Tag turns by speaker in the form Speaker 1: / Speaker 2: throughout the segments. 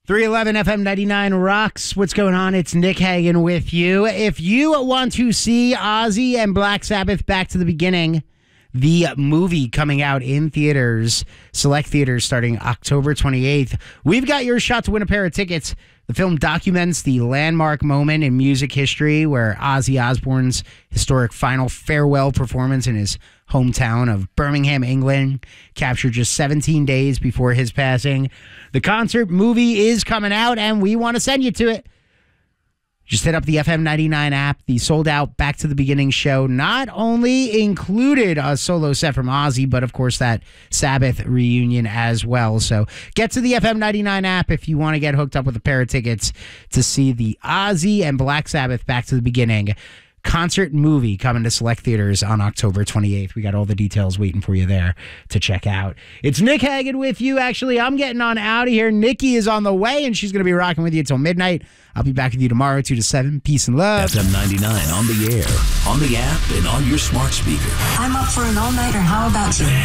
Speaker 1: 311 FM 99 rocks. What's going on? It's Nick Hagan with you. If you want to see Ozzy and Black Sabbath Back to the Beginning, the movie coming out in theaters, select theaters starting October 28th, we've got your shot to win a pair of tickets. The film documents the landmark moment in music history where Ozzy Osbourne's historic final farewell performance in his hometown of Birmingham, England, captured just 17 days before his passing. The concert movie is coming out, and we want to send you to it. Just hit up the FM 99 app. The sold-out Back to the Beginning show not only included a solo set from Ozzy, but, of course, that Sabbath reunion as well. So get to the FM 99 app if you want to get hooked up with a pair of tickets to see the Ozzy and Black Sabbath Back to the Beginning concert movie coming to select theaters on October 28th. We got all the details waiting for you there to check out. It's Nick Hagan with you. Actually, I'm getting on out of here. Nikki is on the way, and she's going to be rocking with you until midnight. I'll be back with you tomorrow, 2 to 7. Peace and love.
Speaker 2: FM 99 on the air, on the app, and on your smart speaker.
Speaker 3: I'm up for an all-nighter. How about you?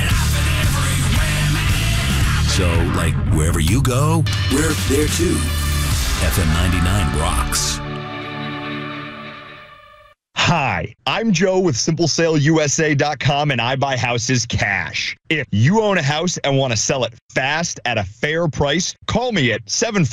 Speaker 2: So, like, wherever you go, we're there too. FM 99 rocks.
Speaker 4: Hi, I'm Joe with SimpleSaleUSA.com, and I buy houses cash. If you own a house and want to sell it fast at a fair price, call me at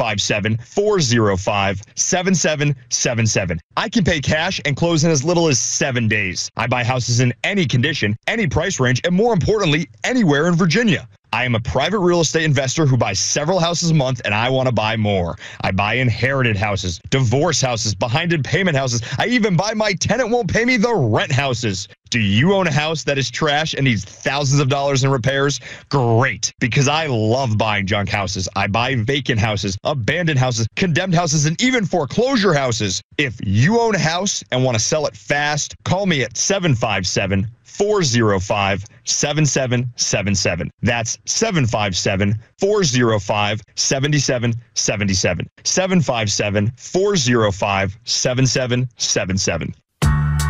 Speaker 4: 757-405-7777. I can pay cash and close in as little as 7 days. I buy houses in any condition, any price range, and more importantly, anywhere in Virginia. I am a private real estate investor who buys several houses a month, and I want to buy more. I buy inherited houses, divorce houses, behind in payment houses. I even buy my tenant won't pay me the rent houses. Do you own a house that is trash and needs thousands of dollars in repairs? Great, because I love buying junk houses. I buy vacant houses, abandoned houses, condemned houses, and even foreclosure houses. If you own a house and want to sell it fast, call me at 757-405-7777. That's 757-405-7777. 757-405-7777.